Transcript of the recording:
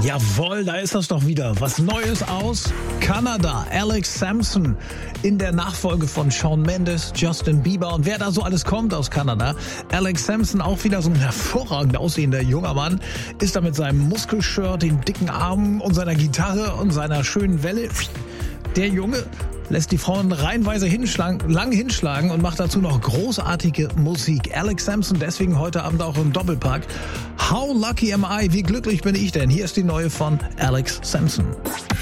Jawohl, da ist das doch wieder. Was Neues aus Kanada. Alex Sampson in der Nachfolge von Shawn Mendes, Justin Bieber und wer da so alles kommt aus Kanada. Alex Sampson, auch wieder so ein hervorragend aussehender junger Mann, ist da mit seinem Muskelshirt, den dicken Armen und seiner Gitarre und seiner schönen Welle. Der Junge lässt die Frauen reihenweise lang hinschlagen und macht dazu noch großartige Musik. Alex Sampson, deswegen heute Abend auch im Doppelpack. How lucky am I? Wie glücklich bin ich denn? Hier ist die neue von Alex Sampson.